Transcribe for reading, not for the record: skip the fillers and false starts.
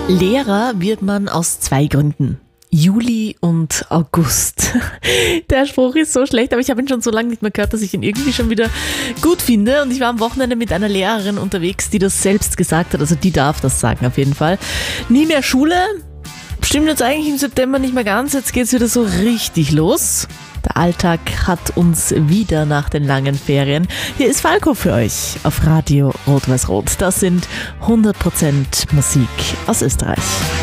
Lehrer wird man aus 2 Gründen. Juli und August. Der Spruch ist so schlecht, aber ich habe ihn schon so lange nicht mehr gehört, dass ich ihn irgendwie schon wieder gut finde. Und ich war am Wochenende mit einer Lehrerin unterwegs, die das selbst gesagt hat. Also die darf das sagen auf jeden Fall. Nie mehr Schule. Stimmt jetzt eigentlich im September nicht mehr ganz. Jetzt geht's wieder so richtig los. Der Alltag hat uns wieder nach den langen Ferien. Hier ist Falco für euch auf Radio Rot-Weiß-Rot. Das sind 100% Musik aus Österreich.